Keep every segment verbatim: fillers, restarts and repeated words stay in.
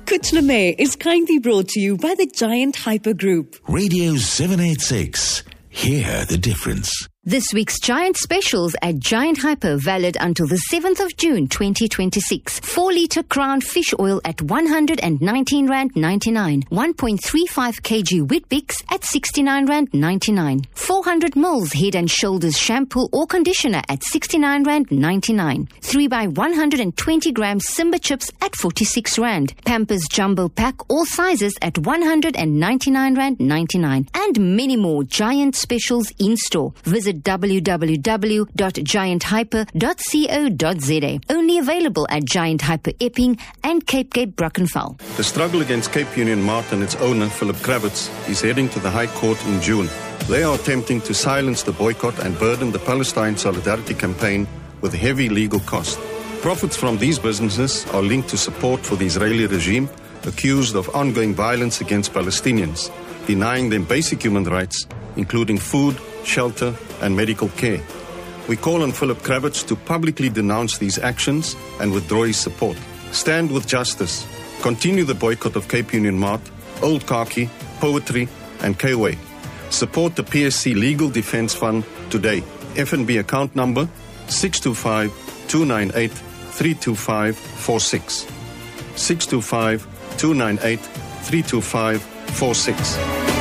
Kuch Lame is kindly brought to you by the Giant Hyper Group. Radio seven eighty-six. Hear the difference. This week's Giant specials at Giant Hyper, valid until the seventh of June twenty twenty-six. four litre Crown fish oil at one hundred nineteen rand ninety-nine. one point three five kilograms Weet-Bix at sixty-nine rand ninety-nine. four hundred milliliters Head and Shoulders shampoo or conditioner at sixty-nine rand ninety-nine. three by one hundred twenty grams Simba chips at forty-six rand. Pampers Jumbo Pack all sizes at one hundred ninety-nine rand ninety-nine. And many more Giant specials in store. Visit w w w dot giant hyper dot co dot z a. Only available at Giant Hyper Epping and Cape Gate Brackenfell. The struggle against Cape Union Mart and its owner, Philip Kravitz, is heading to the High Court in June. They are attempting to silence the boycott and burden the Palestine Solidarity Campaign with heavy legal costs. Profits from these businesses are linked to support for the Israeli regime, accused of ongoing violence against Palestinians, denying them basic human rights, including food, shelter, and medical care. We call on Philip Kravitz to publicly denounce these actions and withdraw his support. Stand with justice. Continue the boycott of Cape Union Mart, Old Khaki, Poetry, and K-Way. Support the P S C Legal Defense Fund today. F N B account number six two five, two nine eight, three two five four six. six two five, two nine eight, three two five four six.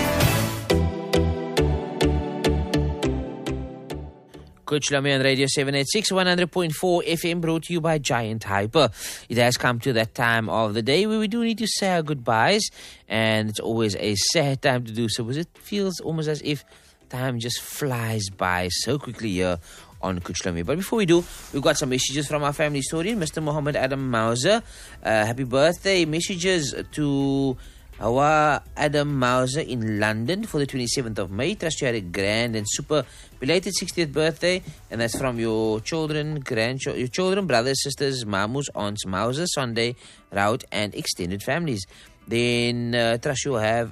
Kuch Lame on Radio seven eighty-six, one hundred point four F M, brought to you by Giant Hyper. It has come to that time of the day where we do need to say our goodbyes, and it's always a sad time to do so because it feels almost as if time just flies by so quickly here on Kuch Lame. But before we do, we've got some messages from our family historian, Mister Muhammad Adam Mauser. Uh, happy birthday messages to Hawa Adam Mauser in London for the twenty-seventh of May. Trust you had a grand and super belated sixtieth birthday, and that's from your children, grandchildren, your children, brothers, sisters, mamus, aunts, Mauser, Sunday, Raut, and extended families. Then uh, trust you will have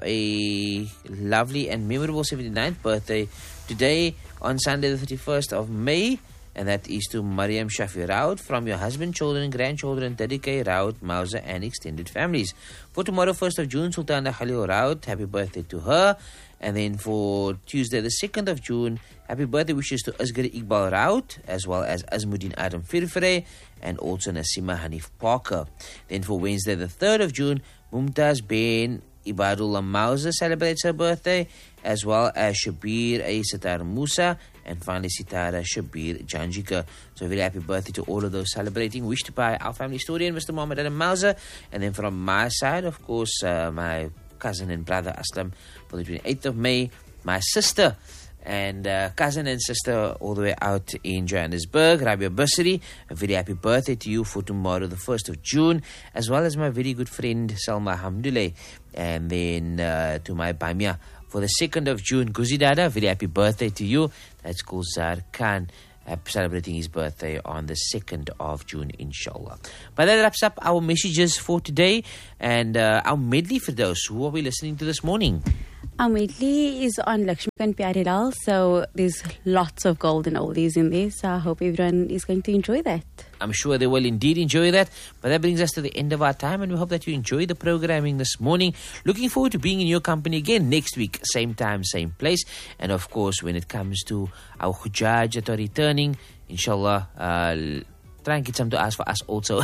a lovely and memorable seventy-ninth birthday today on Sunday the thirty-first of May. And that is to Mariam Shafi Raut from your husband, children, grandchildren, Dedike Raut, Mauser, and extended families. For tomorrow, first of June, Sultana Khalil Raut, happy birthday to her. And then for Tuesday, the second of June, happy birthday wishes to Asghari Iqbal Raut, as well as Azmuddin Adam Firfire, and also Nasima Hanif Parker. Then for Wednesday, the third of June, Mumtaz bin Ibadullah Mauser celebrates her birthday, as well as Shabir A. Sitar Musa, and finally Sitara Shabir Janjika. So a very happy birthday to all of those celebrating. Wished by our family historian, Mister Muhammad Adam Mauser. And then from my side, of course, uh, my cousin and brother Aslam for the twenty-eighth of May. My sister and uh, cousin and sister all the way out in Johannesburg, Rabia Bursary. A very happy birthday to you for tomorrow, the first of June, as well as my very good friend Salma Hamduleh. And then uh, to my Bamia for the second of June, Guzidada, very happy birthday to you. That's Gulzar Khan, uh, celebrating his birthday on the second of June, inshallah. But that wraps up our messages for today and uh, our medley for those. Who are we listening to this morning? Our medley is on Lakshmi Pyare Lal, so there's lots of golden oldies in there, so I hope everyone is going to enjoy that. I'm sure they will indeed enjoy that. But that brings us to the end of our time, and we hope that you enjoy the programming this morning. Looking forward to being in your company again next week, same time, same place. And of course, when it comes to our Hujjaj that are returning, inshallah, uh, try and get some du'as for us also.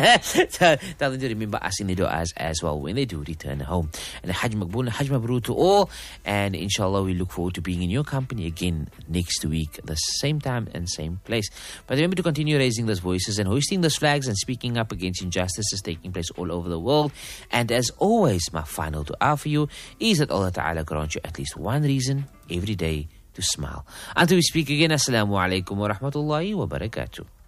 Tell them to remember us in the du'as as well when they do return home. And Hajj Maqbool, Hajj Mabrur to all. And inshallah, we look forward to being in your company again next week, the same time and same place. But remember to continue raising those voices and hoisting those flags and speaking up against injustices taking place all over the world. And as always, my final du'a for you is that Allah Ta'ala grant you at least one reason every day to smile. Until we speak again, Assalamu alaikum wa rahmatullahi wa barakatuh.